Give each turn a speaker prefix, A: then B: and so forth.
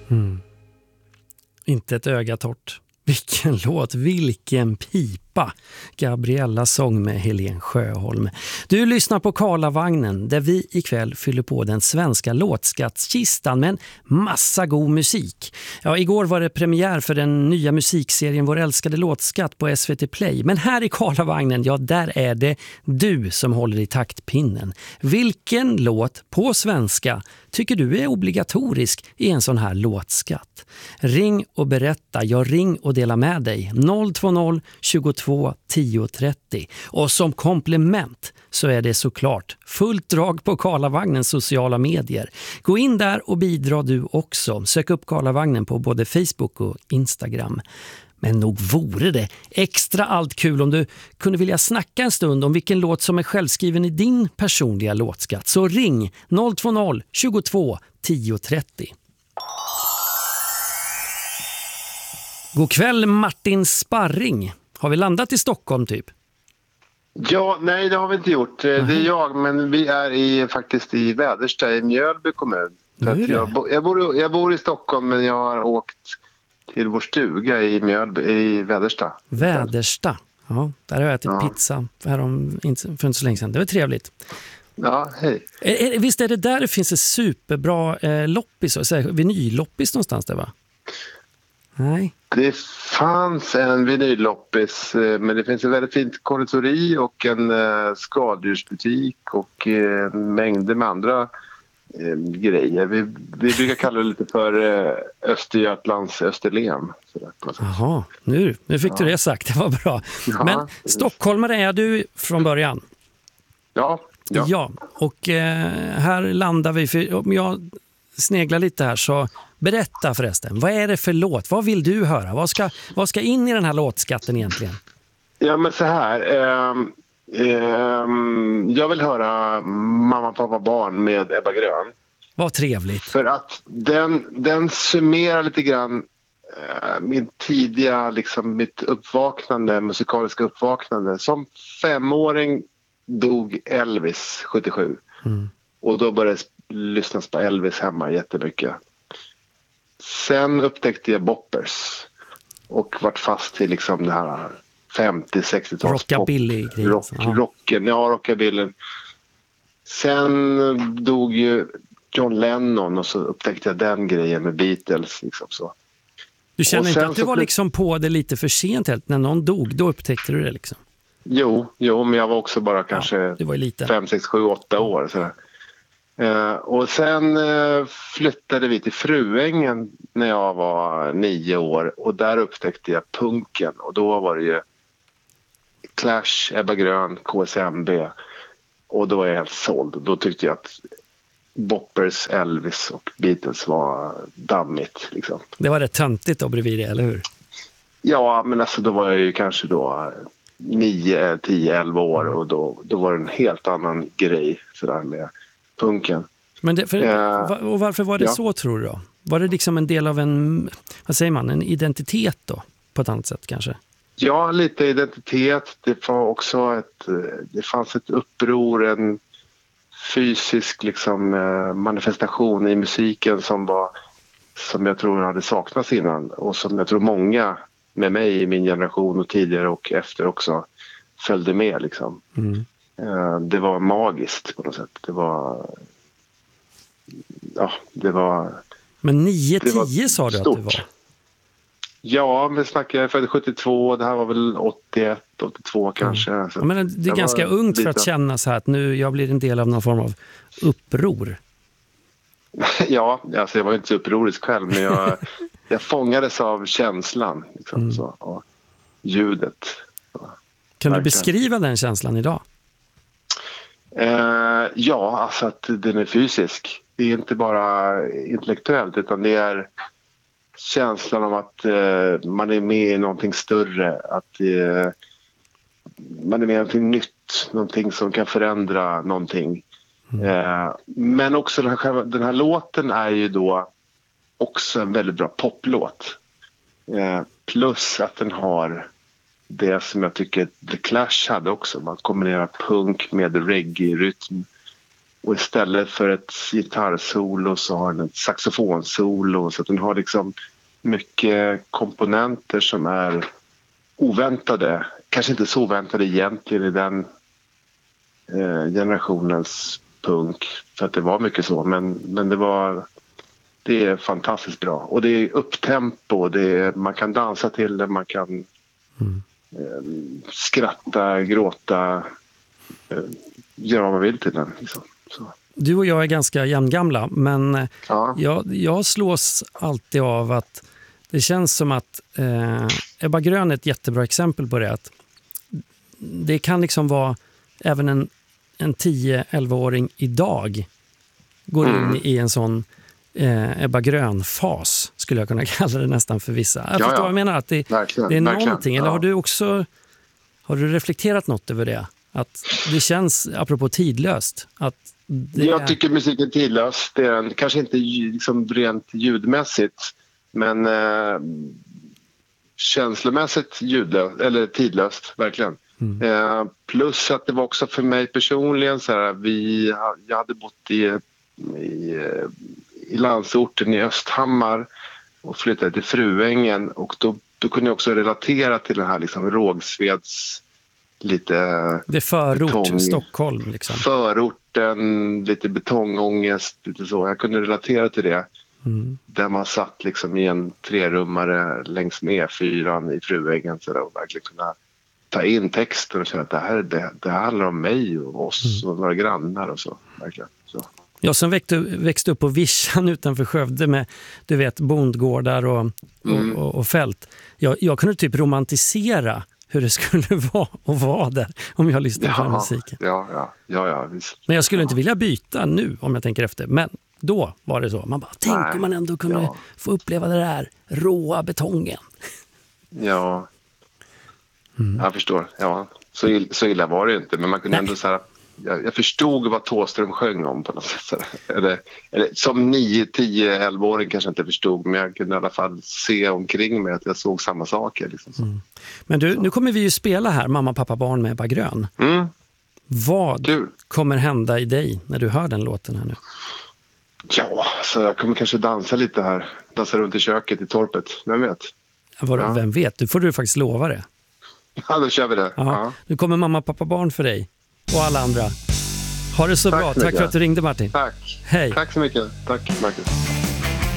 A: Inte ett öga torrt. Vilken låt, vilken pipa. Gabriella sång med Helen Sjöholm. Du lyssnar på Karlavagnen där vi ikväll fyller på den svenska låtskattskistan med en massa god musik. Ja, igår var det premiär för den nya musikserien Vår älskade låtskatt på SVT Play. Men här i Karlavagnen, ja där är det du som håller i taktpinnen. Vilken låt på svenska tycker du är obligatorisk i en sån här låtskatt? Ring och berätta, jag ring och dela med dig 020 22 10 30. Och som komplement så är det såklart fullt drag på Karlavagnens sociala medier. Gå in där och bidra du också. Sök upp Karlavagnen på både Facebook och Instagram. Men nog vore det extra allt kul om du kunde vilja snacka en stund om vilken låt som är självskriven i din personliga låtskatt. Så ring 020 22 10 30. God kväll Martin Sparring. Har vi landat i Stockholm typ?
B: Ja, nej det har vi inte gjort. Det är jag, men vi är faktiskt i Väderstad i Mjölby kommun. Jag bor i Stockholm men jag har åkt till vår stuga i Mjölby, i Väderstad.
A: Väderstad, ja. Där har jag ätit pizza för inte så länge sedan. Det var trevligt.
B: Ja, hej.
A: Visst är det där det finns ett superbra loppis, vinylloppis någonstans där va? Nej.
B: Det fanns en vinylloppis, men det finns en väldigt fint konditori och en skaldjursbutik och mängder med andra grejer. Vi brukar kalla det lite för Östergötlands Österlen.
A: Jaha, nu fick du det sagt, det var bra. Ja, men stockholmare är du från början?
B: Ja.
A: Och här landar vi, för om jag sneglar lite här så berätta förresten, vad är det för låt? Vad vill du höra? Vad ska in i den här låtskatten egentligen?
B: Ja men så här, jag vill höra Mamma, pappa, barn med Ebba Grön.
A: Vad trevligt.
B: För att den summerar lite grann min tidiga, mitt musikaliska uppvaknande. Som 5-åring dog Elvis 77. Och då började lyssnas på Elvis hemma jättemycket. Sen upptäckte jag boppers och vart fast till det här 50-60-tals
A: rockabilly
B: rockabilly. Sen dog ju John Lennon och så upptäckte jag den grejen med Beatles så.
A: Du känner inte att du var på det lite för sent helt när någon dog, då upptäckte du det
B: Jo, men jag var också bara kanske 5, 6, 7, 8 år sådär. Och sen flyttade vi till Fruängen när jag var 9 år och där upptäckte jag punken och då var det ju Clash, Ebba Grön, KSMB och då var jag helt såld. Då tyckte jag att Boppers, Elvis och Beatles var dammigt
A: Det var rätt töntigt då bredvid det, eller hur?
B: Ja, men då var jag ju kanske 9, 10, 11 år och då var det en helt annan grej sådär med punken.
A: Men och varför var det så tror du då? Var det en del av en identitet då? På ett annat sätt kanske?
B: Ja, lite identitet. Det var också det fanns ett uppror, en fysisk manifestation i musiken som jag tror hade saknats innan och som jag tror många med mig i min generation och tidigare och efter också följde med Det var magiskt på något sätt. Det var
A: Men 9-10 sa du
B: stort.
A: att det var?
B: Ja, men jag födde 72, det här var väl 81, 82 kanske.
A: Ja, men det är ganska ungt för att känna så här att nu jag blir en del av någon form av uppror.
B: Ja, jag var inte så upprorisk själv, men jag fångades av känslan och ljudet.
A: Kan du beskriva den känslan idag?
B: Ja, att den är fysisk. Det är inte bara intellektuellt utan det är känslan om att man är med i någonting större, att man är med i någonting nytt, någonting som kan förändra någonting. Men också den här låten är ju då också en väldigt bra poplåt. Plus att den har det som jag tycker The Clash hade också. Man kombinerar punk med reggae-rytm. Och istället för ett gitarrsolo så har den ett saxofonsolo. Så att den har liksom mycket komponenter som är oväntade. Kanske inte så oväntade egentligen i den generationens punk. För att det var mycket så. Men det är fantastiskt bra. Och det är upptempo. Man kan dansa till det. Man kan skratta, gråta. Göra vad man vill till den. Liksom. Så.
A: Du och jag är ganska jämngamla, men jag slås alltid av att det känns som att Ebba Grön är ett jättebra exempel på det. Att det kan liksom vara även en 10-11-åring idag går in i en sån Ebba Grön-fas, skulle jag kunna kalla det nästan för vissa. Jag förstår vad jag menar, att det är någonting. Eller har du reflekterat något över det? Att det känns, apropå tidlöst, att jag
B: tycker musik är tidlös. Det är den, kanske inte liksom rent ljudmässigt, men känslomässigt eller tidlöst, verkligen. Plus att det var också för mig personligen så här, jag hade bott i landsorten i Östhammar och flyttade till Fruängen, och då kunde jag också relatera till den här liksom Rågsveds lite...
A: Det är förort, Stockholm liksom.
B: Förorten, lite betongångest, lite så. Jag kunde relatera till det. Där man satt liksom i en 3-rummare längs med E4 i Fruängen så där, och verkligen kunna ta in texten och känna att det här handlar om mig och oss och några grannar och så. Verkligen. Så.
A: Jag som växte upp på Vischan utanför Skövde med, du vet, bondgårdar och fält. Jag kunde typ romantisera hur det skulle vara att vara där om jag lyssnade på musiken.
B: Ja, visst.
A: Men jag skulle inte vilja byta nu om jag tänker efter. Men då var det så. Man bara, tänk om man ändå kunde få uppleva det där råa betongen.
B: Ja, jag förstår. Ja, så illa var det inte. Men man kunde ändå så här... Jag förstod vad Thåström sjöng om på något sätt. Eller som 9, 10, 11-åring kanske inte förstod, men jag kunde i alla fall se omkring mig att jag såg samma saker. Liksom.
A: Men du, nu kommer vi ju spela här Mamma, pappa, barn med Ebba Grön. Vad kommer hända i dig när du hör den låten här nu?
B: Ja, så jag kommer kanske dansa lite här. Dansa runt i köket i torpet. Vem vet?
A: Vem vet? Du får du faktiskt lova det.
B: Ja, då kör vi det.
A: Ja. Nu kommer Mamma, pappa, barn för dig. Och alla andra. Ha det så bra. Tack för att du ringde, Martin.
B: Tack.
A: Hej.
B: Tack så mycket. Tack, Marcus.